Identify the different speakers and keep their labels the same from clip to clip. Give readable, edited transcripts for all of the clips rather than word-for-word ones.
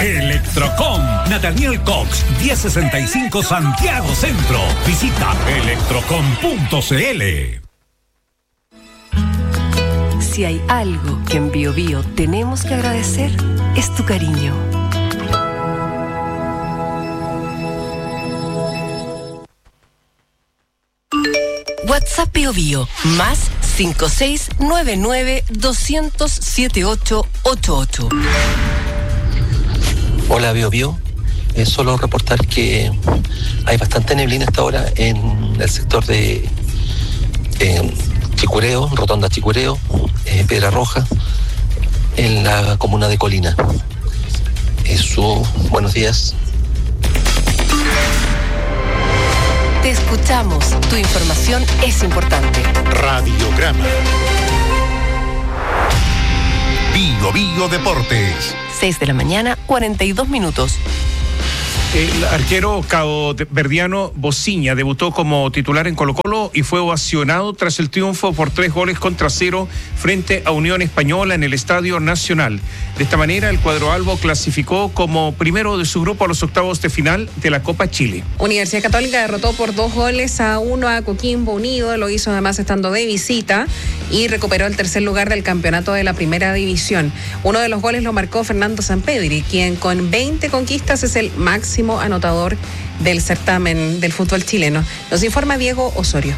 Speaker 1: Electrocom, Nathaniel Cox, 1065 Santiago Centro. Visita electrocom.cl.
Speaker 2: Si hay algo que en Bio Bio tenemos que agradecer, es tu cariño. WhatsApp Bio Bio, más 5699-200-7888.
Speaker 3: Hola Bio Bio, es solo reportar que hay bastante neblina hasta ahora en el sector de Chicureo, Rotonda Chicureo, Piedra Roja, en la comuna de Colina. Buenos días.
Speaker 2: Te escuchamos, tu información es importante.
Speaker 1: Radiograma. Bio Bio Deportes.
Speaker 2: 6 de la mañana, 42 minutos.
Speaker 4: El arquero caboverdiano Bociña debutó como titular en Colo-Colo y fue ovacionado tras el triunfo por 3-0 frente a Unión Española en el Estadio Nacional. De esta manera, el cuadro albo clasificó como primero de su grupo a los octavos de final de la Copa Chile.
Speaker 5: Universidad Católica derrotó por 2-1 a Coquimbo Unido, lo hizo además estando de visita y recuperó el tercer lugar del campeonato de la primera división. Uno de los goles lo marcó Fernando Sampedri, quien con 20 conquistas es el máximo anotador del certamen del fútbol chileno. Nos informa Diego Osorio.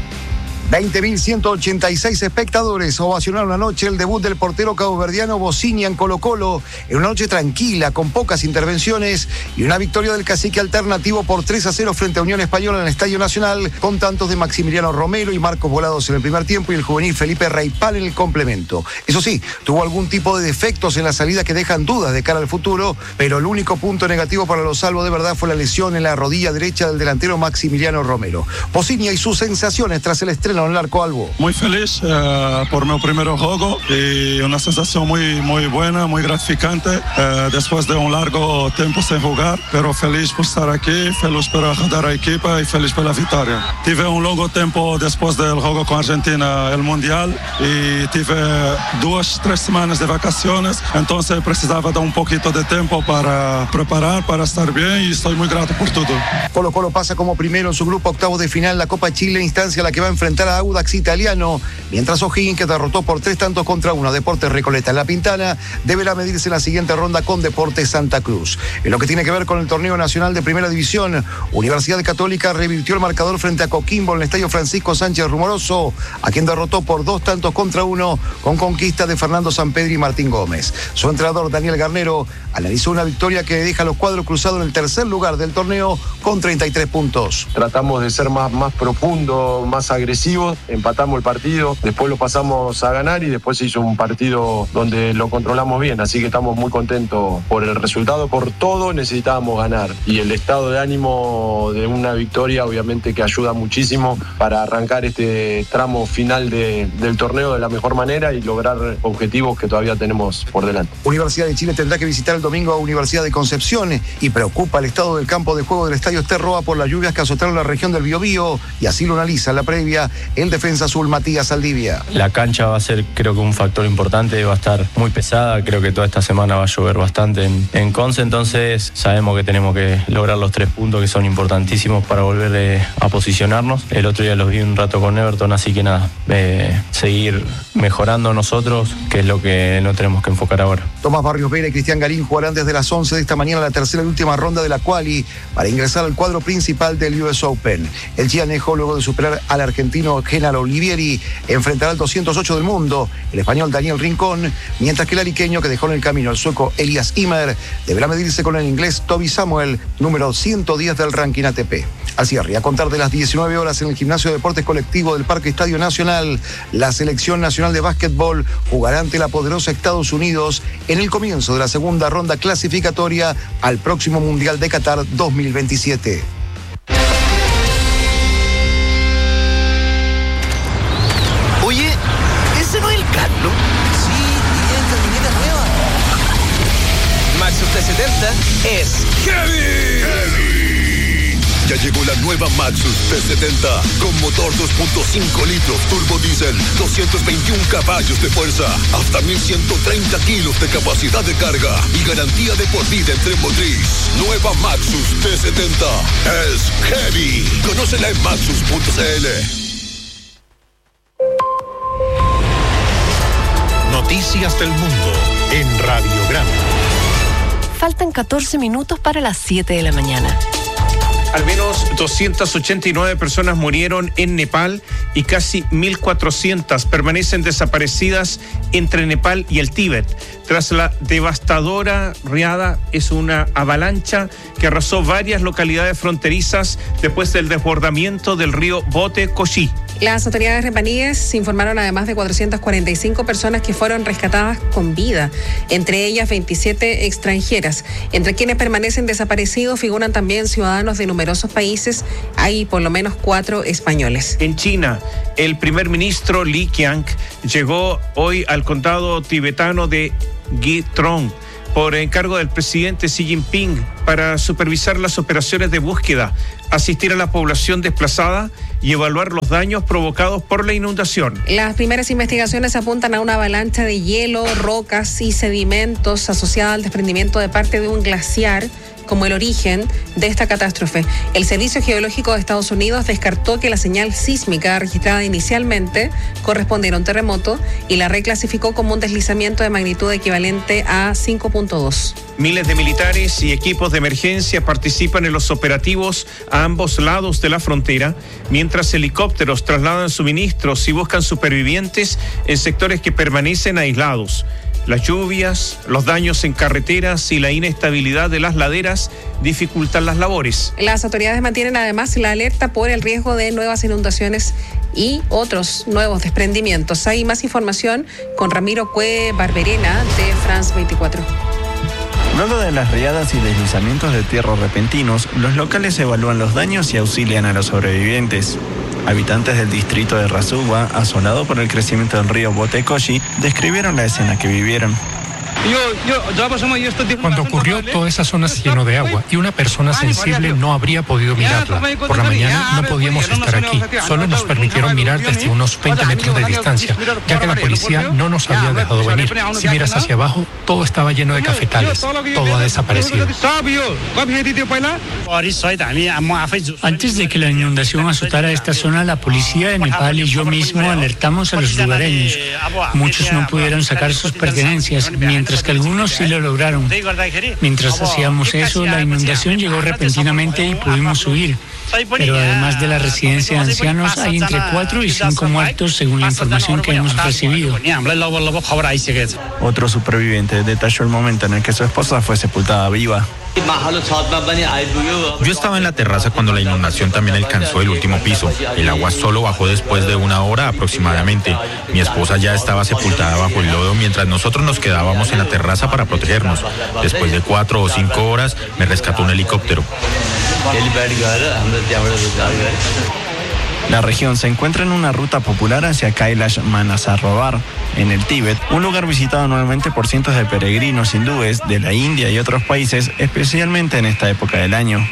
Speaker 6: 20.186 espectadores ovacionaron anoche el debut del portero caboverdiano Bociña en Colo-Colo, en una noche tranquila, con pocas intervenciones y una victoria del cacique alternativo por 3-0 frente a Unión Española en el Estadio Nacional, con tantos de Maximiliano Romero y Marcos Volados en el primer tiempo y el juvenil Felipe Reipal en el complemento. Eso sí, tuvo algún tipo de defectos en la salida que dejan dudas de cara al futuro, pero el único punto negativo para los albos de verdad fue la lesión en la rodilla derecha del delantero Maximiliano Romero. Bociña y sus sensaciones tras el estreno en el arco albo.
Speaker 7: Muy feliz por mi primer juego y una sensación muy buena, muy gratificante después de un largo tiempo sin jugar, pero feliz por estar aquí, feliz por ayudar a la equipa y feliz por la victoria. Tuve un largo tiempo después del juego con Argentina, el Mundial, y tuve 2-3 semanas de vacaciones, entonces precisaba de un poquito de tiempo para preparar, para estar bien, y estoy muy grato por todo.
Speaker 6: Colo-Colo pasa como primero en su grupo octavos de final la Copa Chile, instancia a la que va a enfrentar a Audax Italiano, mientras O'Higgins, que derrotó por 3-1 a Deportes Recoleta en La Pintana, deberá medirse en la siguiente ronda con Deportes Santa Cruz. En lo que tiene que ver con el torneo nacional de Primera División, Universidad Católica revirtió el marcador frente a Coquimbo en el Estadio Francisco Sánchez Rumoroso, a quien derrotó por 2-1 con conquista de Fernando Sampedri y Martín Gómez. Su entrenador Daniel Garnero analizó una victoria que deja a los cuadros cruzados en el tercer lugar del torneo con 33 puntos.
Speaker 8: Tratamos de ser más profundos, más agresivos, empatamos el partido, después lo pasamos a ganar y después se hizo un partido donde lo controlamos bien, así que estamos muy contentos por el resultado, por todo necesitábamos ganar y el estado de ánimo de una victoria obviamente que ayuda muchísimo para arrancar este tramo final del torneo de la mejor manera y lograr objetivos que todavía tenemos por delante.
Speaker 6: Universidad de Chile tendrá que visitar el domingo a Universidad de Concepción y preocupa el estado del campo de juego del Estadio Esterroa por las lluvias que azotaron la región del Biobío, y así lo analiza en la previa el defensa azul Matías Saldivia.
Speaker 9: La cancha va a ser, creo que, un factor importante, va a estar muy pesada, creo que toda esta semana va a llover bastante en Conce, entonces sabemos que tenemos que lograr los 3 puntos que son importantísimos para volver a posicionarnos. El otro día los vi un rato con Everton, así que nada, seguir mejorando nosotros, que es lo que no tenemos que enfocar ahora.
Speaker 6: Tomás Barrios Vera y Cristian Garín jugarán desde las 11 de esta mañana la tercera y última ronda de la quali para ingresar al cuadro principal del US Open. El chianejo, luego de superar al argentino Genaro Olivieri, enfrentará al 208 del mundo, el español Daniel Rincón, mientras que el ariqueño, que dejó en el camino al sueco Elias Ymer, deberá medirse con el inglés Toby Samuel, número 110 del ranking ATP. Al cierre, a contar de las 19 horas en el Gimnasio de Deportes Colectivo del Parque Estadio Nacional, la Selección Nacional de Básquetbol jugará ante la poderosa Estados Unidos en el comienzo de la segunda ronda clasificatoria al próximo Mundial de Qatar 2027.
Speaker 10: Oye, ¿ese no es el Carlos?
Speaker 11: Sí, y esta camioneta nueva.
Speaker 10: Max 70 es
Speaker 1: Heavy.
Speaker 12: Ya llegó la nueva Maxus T70 con motor 2.5 litros turbo diésel, 221 caballos de fuerza, hasta 1130 kilos de capacidad de carga y garantía de por vida en tren motriz. Nueva Maxus T70 es heavy. Conócela en maxus.cl.
Speaker 1: Noticias del mundo en Radiograma.
Speaker 2: Faltan 14 minutos para las 7 de la mañana.
Speaker 4: Al menos 289 personas murieron en Nepal y casi 1.400 permanecen desaparecidas entre Nepal y el Tíbet. Tras la devastadora riada, es una avalancha que arrasó varias localidades fronterizas después del desbordamiento del río Bote Koshi.
Speaker 5: Las autoridades nepaníes informaron además de 445 personas que fueron rescatadas con vida, entre ellas 27 extranjeras. Entre quienes permanecen desaparecidos figuran también ciudadanos de numerosos países, hay por lo menos 4 españoles.
Speaker 4: En China, el primer ministro Li Qiang llegó hoy al condado tibetano de Guitrong por encargo del presidente Xi Jinping para supervisar las operaciones de búsqueda, asistir a la población desplazada y evaluar los daños provocados por la inundación.
Speaker 5: Las primeras investigaciones apuntan a una avalancha de hielo, rocas y sedimentos asociada al desprendimiento de parte de un glaciar como el origen de esta catástrofe. El Servicio Geológico de Estados Unidos descartó que la señal sísmica registrada inicialmente correspondiera a un terremoto y la reclasificó como un deslizamiento de magnitud equivalente a 5.2.
Speaker 4: Miles de militares y equipos de emergencia participan en los operativos a ambos lados de la frontera, mientras helicópteros trasladan suministros y buscan supervivientes en sectores que permanecen aislados. Las lluvias, los daños en carreteras y la inestabilidad de las laderas dificultan las labores.
Speaker 5: Las autoridades mantienen además la alerta por el riesgo de nuevas inundaciones y otros nuevos desprendimientos. Hay más información con Ramiro Cue Barberena de France 24.
Speaker 13: Luego de las riadas y deslizamientos de tierra repentinos, los locales evalúan los daños y auxilian a los sobrevivientes. Habitantes del distrito de Rasuwa, asolado por el crecimiento del río Bote Koshi, describieron la escena que vivieron.
Speaker 14: Cuando ocurrió, toda esa zona se llenó de agua y una persona sensible no habría podido mirarla. Por la mañana no podíamos estar aquí, solo nos permitieron mirar desde unos 20 metros de distancia, ya que la policía no nos había dejado venir. Si miras hacia abajo, todo estaba lleno de cafetales, todo ha desaparecido.
Speaker 15: Antes de que la inundación azotara esta zona, la policía de Nepal y yo mismo alertamos a los lugareños. Muchos no pudieron sacar sus pertenencias, mientras que algunos sí lo lograron. Mientras hacíamos eso, la inundación llegó repentinamente y pudimos huir. Pero además de la residencia de ancianos, hay entre 4 y 5 muertos según la información que hemos recibido.
Speaker 13: Otro superviviente detalló el momento en el que su esposa fue sepultada viva.
Speaker 16: Yo estaba en la terraza cuando la inundación también alcanzó el último piso. El agua solo bajó después de 1 hora aproximadamente. Mi esposa ya estaba sepultada bajo el lodo mientras nosotros nos quedábamos en la terraza para protegernos. Después de 4 o 5 horas me rescató un helicóptero.
Speaker 13: La región se encuentra en una ruta popular hacia Kailash Manasarovar, en el Tíbet, un lugar visitado anualmente por cientos de peregrinos hindúes de la India y otros países, especialmente en esta época del año.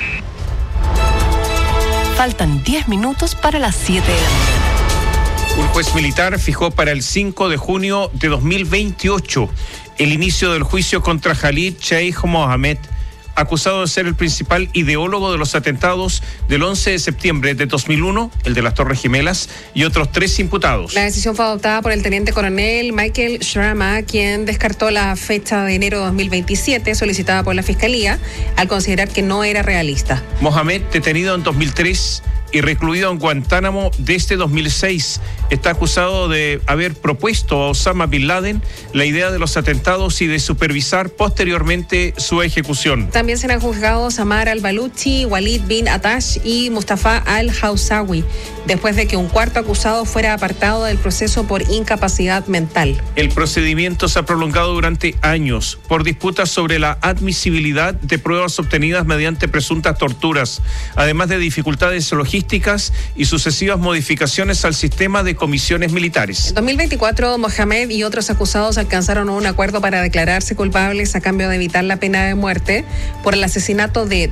Speaker 2: Faltan 10 minutos para las 7 de la mañana.
Speaker 4: Un juez militar fijó para el 5 de junio de 2028 el inicio del juicio contra Khalid Sheikh Mohammed, acusado de ser el principal ideólogo de los atentados del 11 de septiembre de 2001, el de las Torres Gemelas, y otros 3 imputados.
Speaker 5: La decisión fue adoptada por el teniente coronel Michael Sharma, quien descartó la fecha de enero de 2027 solicitada por la Fiscalía al considerar que no era realista.
Speaker 4: Mohamed, detenido en 2003 y recluido en Guantánamo desde 2006, está acusado de haber propuesto a Osama Bin Laden la idea de los atentados y de supervisar posteriormente su ejecución.
Speaker 5: También serán juzgados Samar al-Baluchi, Walid bin Atash y Mustafa al-Hawsawi, después de que un cuarto acusado fuera apartado del proceso por incapacidad mental.
Speaker 4: El procedimiento se ha prolongado durante años por disputas sobre la admisibilidad de pruebas obtenidas mediante presuntas torturas, además de dificultades logísticas logísticas y sucesivas modificaciones al sistema de comisiones militares.
Speaker 5: En 2024, Mohamed y otros acusados alcanzaron un acuerdo para declararse culpables a cambio de evitar la pena de muerte por el asesinato de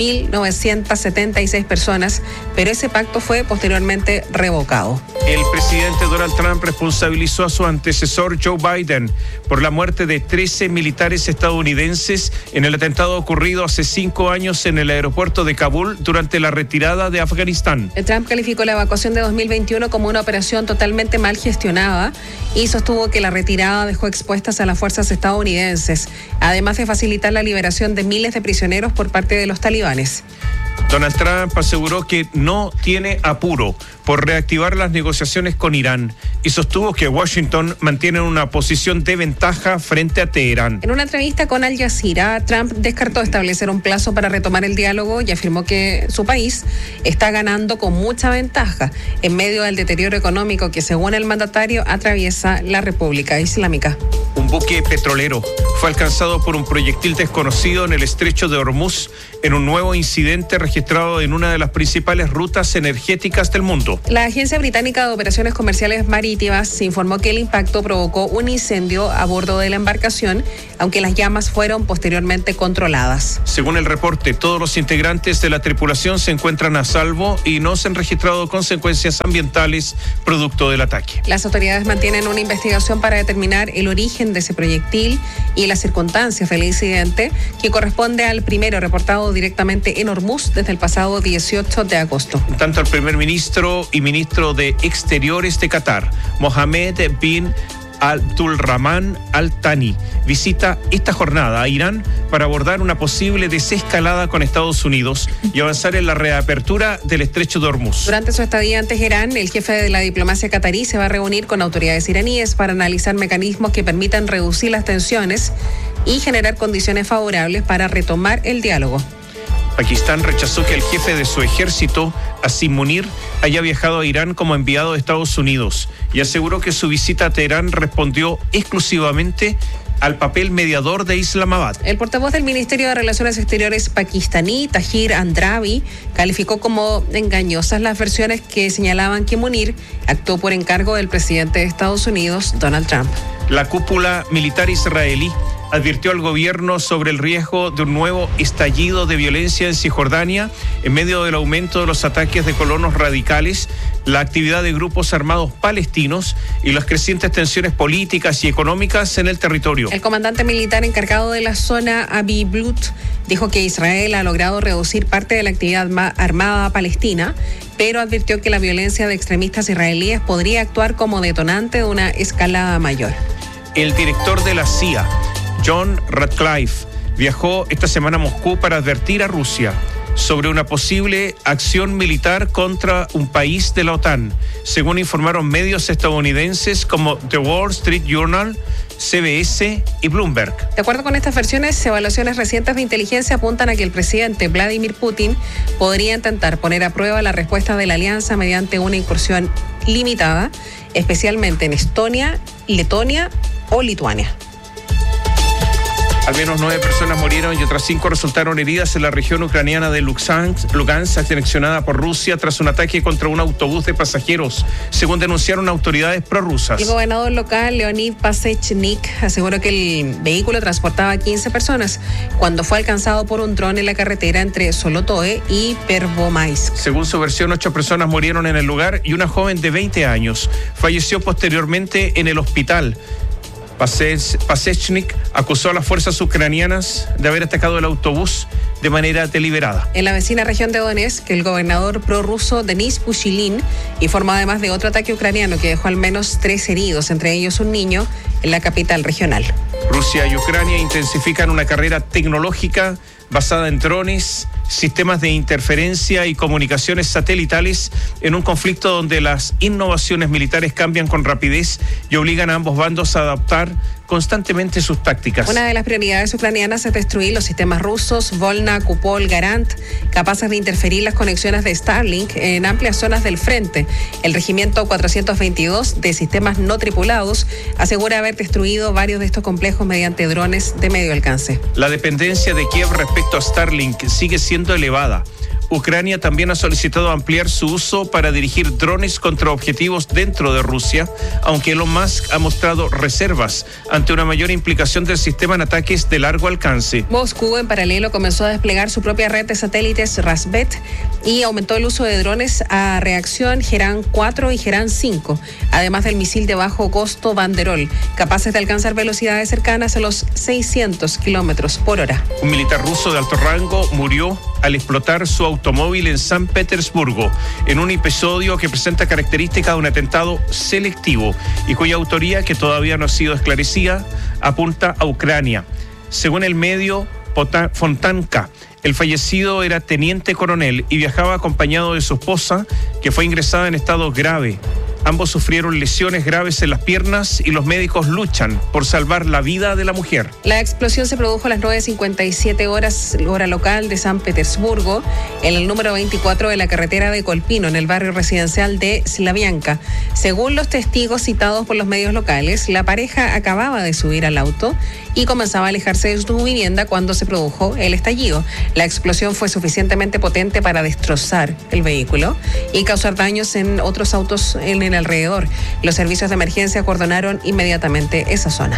Speaker 5: 2.976 personas, pero ese pacto fue posteriormente revocado.
Speaker 4: El presidente Donald Trump responsabilizó a su antecesor Joe Biden por la muerte de 13 militares estadounidenses en el atentado ocurrido hace 5 años en el aeropuerto de Kabul durante la retirada de Afganistán.
Speaker 5: Trump calificó la evacuación de 2021 como una operación totalmente mal gestionada y sostuvo que la retirada dejó expuestas a las fuerzas estadounidenses, además de facilitar la liberación de miles de prisioneros por parte de los talibanes.
Speaker 4: Donald Trump aseguró que no tiene apuro por reactivar las negociaciones con Irán y sostuvo que Washington mantiene una posición de ventaja frente a Teherán.
Speaker 5: En una entrevista con Al Jazeera, Trump descartó establecer un plazo para retomar el diálogo y afirmó que su país está ganando con mucha ventaja en medio del deterioro económico que, según el mandatario, atraviesa la República Islámica.
Speaker 4: Un buque petrolero fue alcanzado por un proyectil desconocido en el estrecho de Hormuz en un nuevo incidente registrado en una de las principales rutas energéticas del mundo.
Speaker 5: La Agencia Británica de Operaciones Comerciales Marítimas informó que el impacto provocó un incendio a bordo de la embarcación, aunque las llamas fueron posteriormente controladas.
Speaker 4: Según el reporte, todos los integrantes de la tripulación se encuentran a salvo y no se han registrado consecuencias ambientales producto del ataque.
Speaker 5: Las autoridades mantienen una investigación para determinar el origen de ese proyectil y las circunstancias del incidente, que corresponde al primero reportado directamente en Hormuz desde el pasado 18 de agosto.
Speaker 4: Tanto el primer ministro y ministro de Exteriores de Qatar, Mohammed bin Abdulrahman Al Thani, visita esta jornada a Irán para abordar una posible desescalada con Estados Unidos y avanzar en la reapertura del estrecho de Hormuz.
Speaker 5: Durante su estadía en Teherán, el jefe de la diplomacia catarí se va a reunir con autoridades iraníes para analizar mecanismos que permitan reducir las tensiones y generar condiciones favorables para retomar el diálogo.
Speaker 4: Pakistán rechazó que el jefe de su ejército, Asim Munir, haya viajado a Irán como enviado de Estados Unidos y aseguró que su visita a Teherán respondió exclusivamente al papel mediador de Islamabad.
Speaker 5: El portavoz del Ministerio de Relaciones Exteriores pakistaní, Tahir Andrabi, calificó como engañosas las versiones que señalaban que Munir actuó por encargo del presidente de Estados Unidos, Donald Trump.
Speaker 4: La cúpula militar israelí advirtió al gobierno sobre el riesgo de un nuevo estallido de violencia en Cisjordania en medio del aumento de los ataques de colonos radicales, la actividad de grupos armados palestinos y las crecientes tensiones políticas y económicas en el territorio.
Speaker 5: El comandante militar encargado de la zona, Avi Blut, dijo que Israel ha logrado reducir parte de la actividad armada palestina, pero advirtió que la violencia de extremistas israelíes podría actuar como detonante de una escalada mayor.
Speaker 4: El director de la CIA, John Ratcliffe, viajó esta semana a Moscú para advertir a Rusia sobre una posible acción militar contra un país de la OTAN, según informaron medios estadounidenses como The Wall Street Journal, CBS y Bloomberg.
Speaker 5: De acuerdo con estas versiones, evaluaciones recientes de inteligencia apuntan a que el presidente Vladimir Putin podría intentar poner a prueba la respuesta de la alianza mediante una incursión limitada, especialmente en Estonia, Letonia o Lituania.
Speaker 4: Al menos 9 personas murieron y otras 5 resultaron heridas en la región ucraniana de Lugansk, anexionada por Rusia tras un ataque contra un autobús de pasajeros, según denunciaron autoridades prorrusas.
Speaker 5: El gobernador local, Leonid Pasechnik, aseguró que el vehículo transportaba 15 personas cuando fue alcanzado por un dron en la carretera entre Solotoe y Pervomaisk.
Speaker 4: Según su versión, 8 personas murieron en el lugar y una joven de 20 años falleció posteriormente en el hospital. Pasechnik acusó a las fuerzas ucranianas de haber atacado el autobús de manera deliberada.
Speaker 5: En la vecina región de Donetsk, el gobernador prorruso Denis Pushilin informó además de otro ataque ucraniano que dejó al menos 3 heridos, entre ellos un niño, en la capital regional.
Speaker 4: Rusia y Ucrania intensifican una carrera tecnológica basada en drones, sistemas de interferencia y comunicaciones satelitales en un conflicto donde las innovaciones militares cambian con rapidez y obligan a ambos bandos a adaptar constantemente sus tácticas.
Speaker 5: Una de las prioridades ucranianas es destruir los sistemas rusos Volna, Kupol, Garant, capaces de interferir las conexiones de Starlink en amplias zonas del frente. El regimiento 422 de sistemas no tripulados asegura haber destruido varios de estos complejos mediante drones de medio alcance.
Speaker 4: La dependencia de Kiev respecto a Starlink sigue siendo elevada. Ucrania también ha solicitado ampliar su uso para dirigir drones contra objetivos dentro de Rusia, aunque Elon Musk ha mostrado reservas ante una mayor implicación del sistema en ataques de largo alcance.
Speaker 5: Moscú, en paralelo, comenzó a desplegar su propia red de satélites Rasbet y aumentó el uso de drones a reacción Gerán 4 y Gerán 5, además del misil de bajo costo Banderol, capaces de alcanzar velocidades cercanas a los 600 kilómetros por hora.
Speaker 4: Un militar ruso de alto rango murió al explotar su automóvil en San Petersburgo, en un episodio que presenta características de un atentado selectivo y cuya autoría, que todavía no ha sido esclarecida, apunta a Ucrania. Según el medio Fontanka, el fallecido era teniente coronel y viajaba acompañado de su esposa, que fue ingresada en estado grave. Ambos sufrieron lesiones graves en las piernas y los médicos luchan por salvar la vida de la mujer.
Speaker 5: La explosión se produjo a las 9:57 horas, hora local de San Petersburgo, en el número 24 de la carretera de Colpino, en el barrio residencial de Slavianka. Según los testigos citados por los medios locales, la pareja acababa de subir al auto y comenzaba a alejarse de su vivienda cuando se produjo el estallido. La explosión fue suficientemente potente para destrozar el vehículo y causar daños en otros autos en el alrededor. Los servicios de emergencia acordonaron inmediatamente esa zona.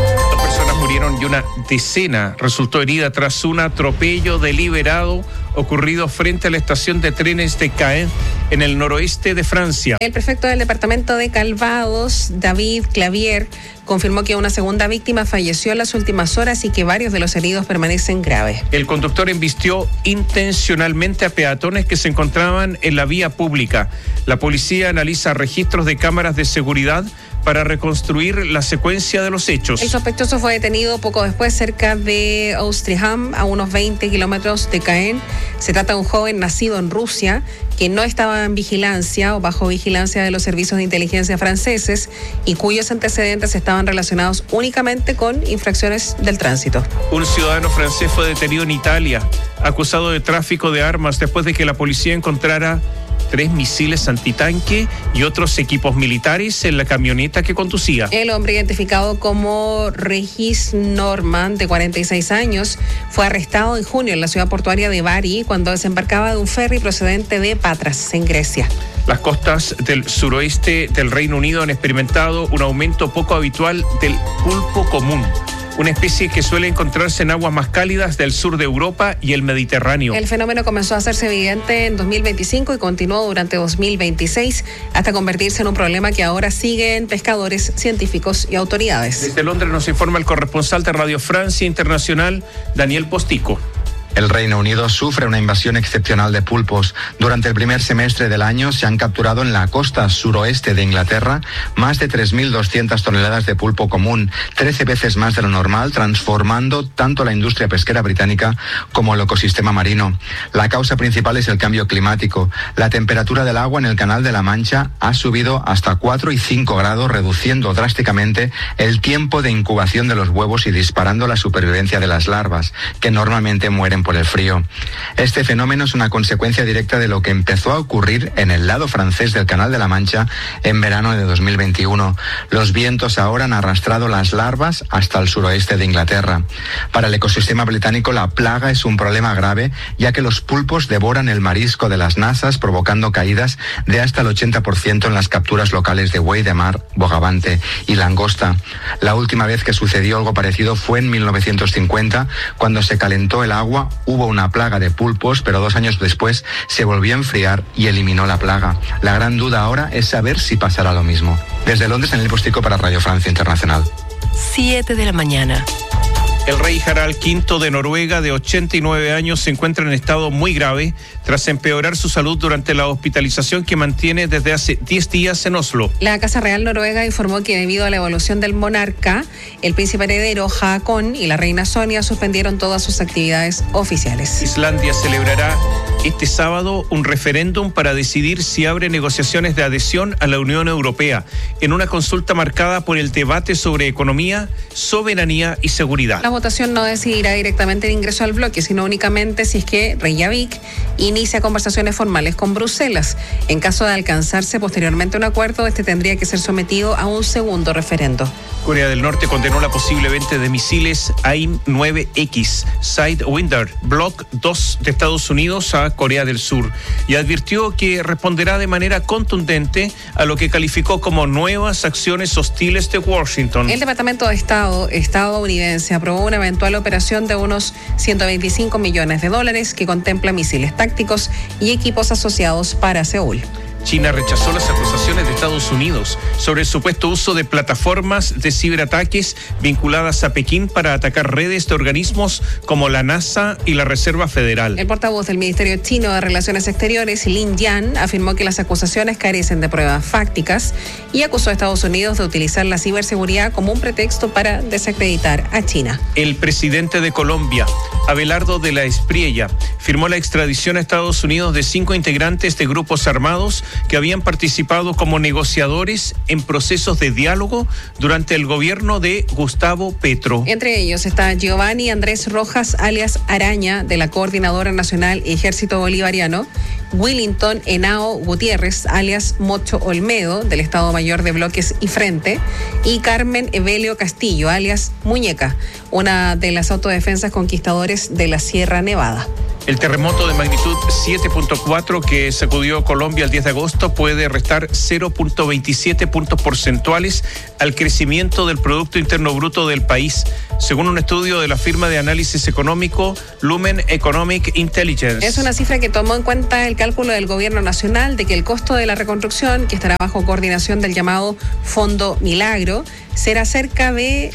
Speaker 4: 2 personas murieron y una decena resultó herida tras un atropello deliberado ocurrido frente a la estación de trenes de Caen, en el noroeste de Francia.
Speaker 5: El prefecto del departamento de Calvados, David Clavier, confirmó que una segunda víctima falleció en las últimas horas y que varios de los heridos permanecen graves.
Speaker 4: El conductor embistió intencionalmente a peatones que se encontraban en la vía pública. La policía analiza registros de cámaras de seguridad para reconstruir la secuencia de los hechos.
Speaker 5: El sospechoso fue detenido poco después cerca de Ouistreham, a unos 20 kilómetros de Caen. Se trata de un joven nacido en Rusia que no estaba en vigilancia o bajo vigilancia de los servicios de inteligencia franceses y cuyos antecedentes estaban relacionados únicamente con infracciones del tránsito.
Speaker 4: Un ciudadano francés fue detenido en Italia, acusado de tráfico de armas después de que la policía encontrara 3 misiles antitanque y otros equipos militares en la camioneta que conducía.
Speaker 5: El hombre, identificado como Regis Norman, de 46 años, fue arrestado en junio en la ciudad portuaria de Bari cuando desembarcaba de un ferry procedente de Patras, en Grecia.
Speaker 4: Las costas del suroeste del Reino Unido han experimentado un aumento poco habitual del pulpo común, una especie que suele encontrarse en aguas más cálidas del sur de Europa y el Mediterráneo.
Speaker 5: El fenómeno comenzó a hacerse evidente en 2025 y continuó durante 2026 hasta convertirse en un problema que ahora siguen pescadores, científicos y autoridades.
Speaker 4: Desde Londres nos informa el corresponsal de Radio Francia Internacional, Daniel Postico.
Speaker 17: El Reino Unido sufre una invasión excepcional de pulpos. Durante el primer semestre del año se han capturado en la costa suroeste de Inglaterra más de 3.200 toneladas de pulpo común, 13 veces más de lo normal, transformando tanto la industria pesquera británica como el ecosistema marino. La causa principal es el cambio climático. La temperatura del agua en el Canal de la Mancha ha subido hasta 4 y 5 grados, reduciendo drásticamente el tiempo de incubación de los huevos y disparando la supervivencia de las larvas, que normalmente mueren por el frío. Este fenómeno es una consecuencia directa de lo que empezó a ocurrir en el lado francés del Canal de la Mancha en verano de 2021. Los vientos ahora han arrastrado las larvas hasta el suroeste de Inglaterra. Para el ecosistema británico, la plaga es un problema grave, ya que los pulpos devoran el marisco de las nasas, provocando caídas de hasta el 80% en las capturas locales de buey de mar, bogavante y langosta. La última vez que sucedió algo parecido fue en 1950, cuando se calentó el agua. Hubo una plaga de pulpos, pero 2 años después se volvió a enfriar y eliminó la plaga. La gran duda ahora es saber si pasará lo mismo. Desde Londres, Daniel Postico para Radio Francia Internacional.
Speaker 2: 7 de la mañana.
Speaker 4: El rey Harald V de Noruega, de 89 años, se encuentra en estado muy grave tras empeorar su salud durante la hospitalización que mantiene desde hace 10 días en Oslo.
Speaker 5: La Casa Real Noruega informó que debido a la evolución del monarca, el príncipe heredero Haakon y la reina Sonia suspendieron todas sus actividades oficiales.
Speaker 4: Islandia celebrará este sábado un referéndum para decidir si abre negociaciones de adhesión a la Unión Europea, en una consulta marcada por el debate sobre economía, soberanía y seguridad.
Speaker 5: La votación no decidirá directamente el ingreso al bloque, sino únicamente si es que Reykjavik inicia conversaciones formales con Bruselas. En caso de alcanzarse posteriormente un acuerdo, este tendría que ser sometido a un segundo referendo.
Speaker 4: Corea del Norte condenó la posible venta de misiles AIM-9X Sidewinder Block 2 de Estados Unidos a a Corea del Sur y advirtió que responderá de manera contundente a lo que calificó como nuevas acciones hostiles de Washington.
Speaker 5: El Departamento de Estado estadounidense aprobó una eventual operación de unos $125 millones que contempla misiles tácticos y equipos asociados para Seúl.
Speaker 4: China rechazó las acusaciones de Estados Unidos sobre el supuesto uso de plataformas de ciberataques vinculadas a Pekín para atacar redes de organismos como la NASA y la Reserva Federal.
Speaker 5: El portavoz del Ministerio Chino de Relaciones Exteriores, Lin Yan, afirmó que las acusaciones carecen de pruebas fácticas y acusó a Estados Unidos de utilizar la ciberseguridad como un pretexto para desacreditar a China.
Speaker 4: El presidente de Colombia, Abelardo de la Espriella, firmó la extradición a Estados Unidos de 5 integrantes de grupos armados que habían participado como negociadores en procesos de diálogo durante el gobierno de Gustavo Petro.
Speaker 5: Entre ellos está Giovanni Andrés Rojas, alias Araña, de la Coordinadora Nacional Ejército Bolivariano, Willington Henao Gutiérrez, alias Mocho Olmedo, del Estado Mayor de Bloques y Frente, y Carmen Evelio Castillo, alias Muñeca, una de las autodefensas conquistadores de la Sierra Nevada.
Speaker 4: El terremoto de magnitud 7.4 que sacudió Colombia el 10 de agosto puede restar 0.27 puntos porcentuales al crecimiento del Producto Interno Bruto del país, según un estudio de la firma de análisis económico Lumen Economic Intelligence.
Speaker 5: Es una cifra que tomó en cuenta el cálculo del gobierno nacional de que el costo de la reconstrucción, que estará bajo coordinación del llamado Fondo Milagro, será cerca de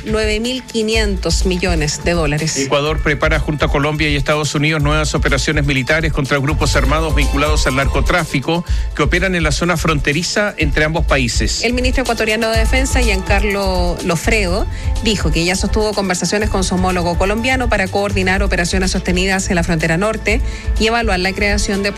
Speaker 5: $9.500 millones.
Speaker 4: Ecuador prepara junto a Colombia y Estados Unidos nuevas operaciones militares contra grupos armados vinculados al narcotráfico que operan en la zona fronteriza entre ambos países.
Speaker 5: El ministro ecuatoriano de Defensa, Giancarlo Lofredo, dijo que ya sostuvo conversaciones con su homólogo colombiano para coordinar operaciones sostenidas en la frontera norte y evaluar la creación de